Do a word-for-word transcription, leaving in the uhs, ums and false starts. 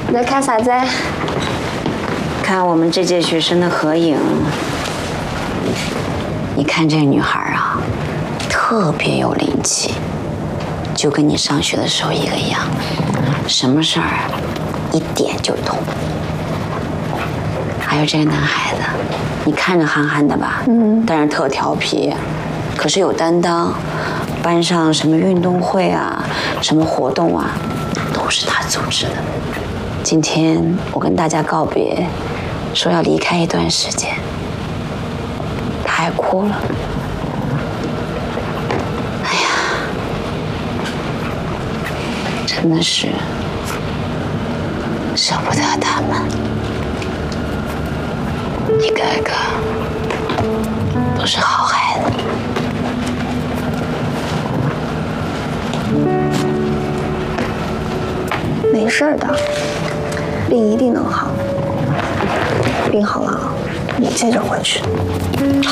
你在看啥子？ 看我们这届学生的合影。你看这个女孩啊，特别有灵气，就跟你上学的时候一个样，什么事儿一点就通。还有这个男孩子，你看着憨憨的吧，嗯，但是特调皮，可是有担当。班上什么运动会啊，什么活动啊，都是他组织的。今天我跟大家告别，说要离开一段时间，他还哭了。哎呀，真的是舍不得他们，一个个都是好孩子。 没事的，病一定能好。病好了，你接着回去。